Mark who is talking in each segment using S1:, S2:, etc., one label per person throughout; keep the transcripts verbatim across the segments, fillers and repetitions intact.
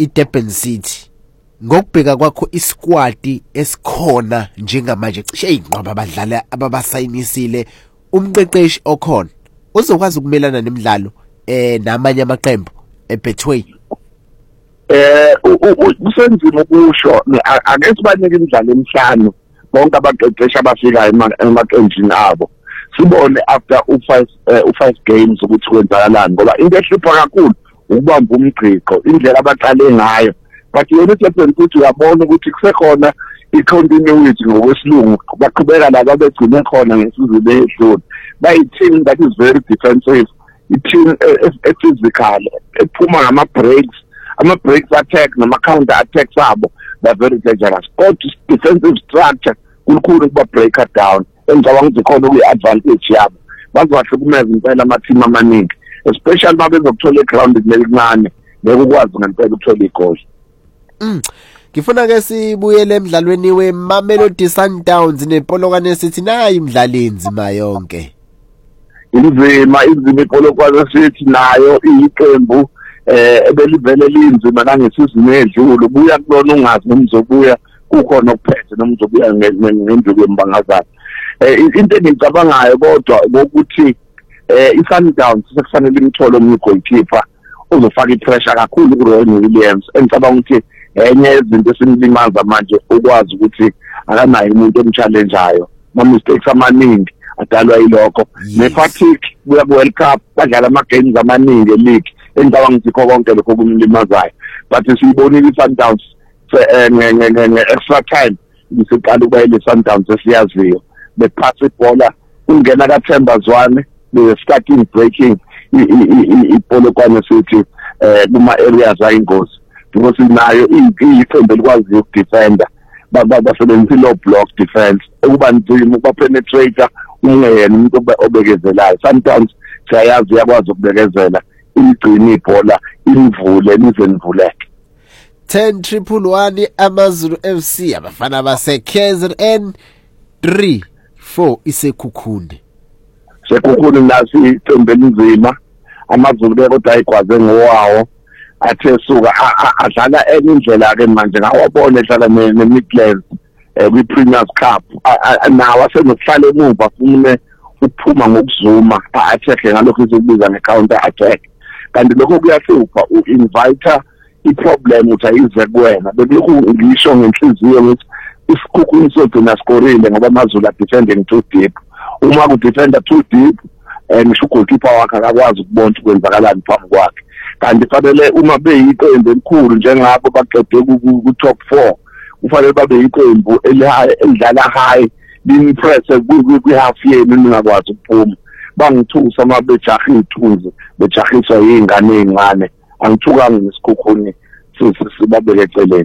S1: iDurban City ngokubheka kwakho isquad esikhona njengamanje cishe eyinqaba abadlali ababasayinisile umqeqeshi okhona uzokwazi ukumelana nemidlalo eh namanye amaqembu eBetway.
S2: Eh usenzima ukusho ake sibanike imidlalo emihlanu bonke abaqeqeshi abafika emaqenjini abo sibone after u5 u5 games ukuthi kwenzakalani ngoba into ehlupha kakhulu ukubamba umgqiqo indlela abaqale ngayo but yona iDurban ukuthi uyabona ukuthi kusekhona i-continuity ngokwesilungu baqhubeka laba begcine khona ngesizwe lehlule bayi-team that is very defensive i-team physical ephuma ngama-breaks ama-breaks attack nama-counter attacks abo they're very dangerous kodwa defensive structure kulukhulu ukuba breaker down engicabanga ukuthi khona kuyi-advantage yabo bazowahlukumeza impela ama-team amaningi especially uma bezokuthola i-ground lelincane ngeke ukwazi ngempela ukuthola igoli.
S1: Mm. Ngifuna ke sibuyele emidlalweni weMamelodi Sundowns nePolokwane City nayi imidlalo enzima yonke.
S2: Inzima inzima iPolokwane City nayo iyiqembu eh ebelivele linzima nangesizini edlule buya kubona ungazi nomzobuya kukhona okuphethe nomzobuya ngenduku embangazana. Eh into engicabangayo kodwa ukuthi eh iSundowns sekufanele imtholo omnye goalkeeper uzofaka ipressure kakhulu kuRowan Williams engicabanga ukuthi enye izinto esimlimaza manje ukwazi ukuthi akanayo umuntu omchallengeayo ma mistakes amaningi adalwa yilokho ne-fatigue kuya ku-World Cup badlala ama-games amaningi e-league engicabanga ukuthi kho konke lokho kumlimazayo but siyibonile i-Sundowns nge-extra time bisiqala ukuba ile-Sundowns esiyaziyo bephasa ibhola kungena kaThemba Zwane be-starting breaking iPolokwane City kuma areas ayingozi because nayo iyiqembu elikwaziyo ukudefenda basebenzisa low block defense ukuba nzima ukupenetrate ungeyena umuntu obekezelayo sometimes siyayazi uyakwazi ukubekezela igcina ibhola imvule lizenivuleke.
S1: ten triple one AmaZulu F C abafana base K Z N three four isekhukhune
S2: sekhukhune nasi iqembu elinzima AmaZulu kodwa ayikwaze ngowawo athe suka adlala enye indlela ke manje ngawabona edlala neMidlands kwi-Premiers Cup nawo asenokuhlala emuva fune ukuphuma ngokuzuma a-attack ngalokho esibiza nge-counter attack kanti lokho kuyahlupha u-invite i-problem uthi ayize kuwena bekulokhu ngisho ngenhliziyo ukuthi isikhukhuni sogcina sikorile ngoba AmaZulu a-defending too deep uma ku-defender too deep ngisho ugoalkeeper wakhe akakwazi ukubona ukuthi kwenzakalani phambi kwakhe kanti fanele uma beyiqembu elikhulu njengabo baqede ku-top four kufanele babe yiqembu elidlala high limpress kwi-half yenu ningakwazi ukuphuma bangithusa uma bejaha iy'thunzi bejahiswa yiy'ngane ey'ncane angithukanga nesikhukhuni sibabeke eceleni.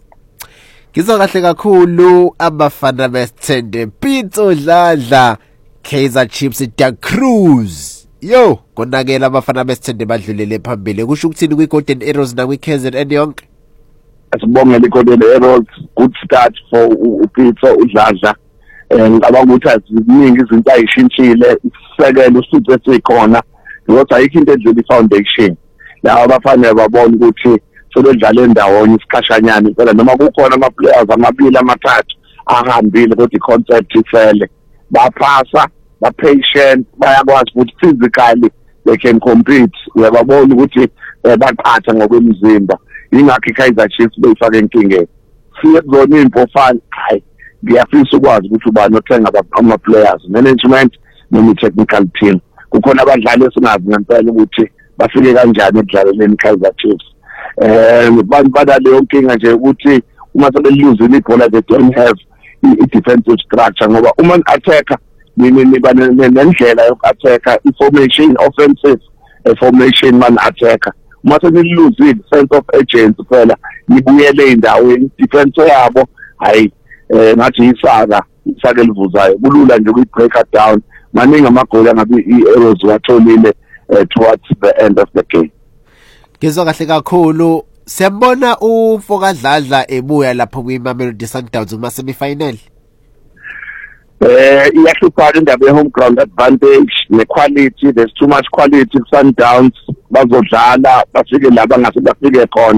S1: Ngizwa kahle kakhulu abafana besithende Pitso Dladla Kaizer Chiefs Da Cruz yo konakela abafana besithende badlulele phambili kusho ukuthini kwi-Golden Arrows na kwi-K Z N yonke.
S2: Asibongela i-Golden Arrows good start for uPitso uDladla ngicabanga ukuthi aziningi izinto ayishintshile isekelo usithe sikhona because ayikho into edlula i-foundation la abafana babona ukuthi sebedlala endawonye isikhashanyana impela noma kukhona ama-players amabili amathathu ahambile kodwa i-concept ifele baphasa ba-patient bayakwazi ukuthi physically they can compete uyababona ukuthi baqatha ngokwemizimba ingakho i-Kaizer Chiefs beyifake enkingeni siye kuzona iy'mpofana hayi ngiyafisa ukwazi ukuthi ubani othenga ama-players management noma i-technical team kukhona abadlali esingazi ngempela ukuthi bafike kanjani ekudlaleleni i-Kaizer Chiefs um banaleyo nkinga nje ukuthi uma sebeluzile ibhola they don't have i-defensive structure ngoba uma ni-attacker niba nendlela yoku-attacker i-formation offensive formation man-attacker uma seniluzile sense of urgency phela nibuyele ey'ndaweni defense yabo hayi ngathi yisaka isaka elivuzayo kulula nje ukuyi-breaker down maningi amagoli angabe i-Arrows watholile towards the end of the game.
S1: Ngizwa kahle kakhulu siyambona uMfoka Dladla ebuya lapho kwiMamelodi Sundowns kuma semi-final.
S2: Eh iyahlupha indaba ye-home ground advantage ne-quality there's too much quality ku-Sundowns bazodlala bafike la bangase bafike khona.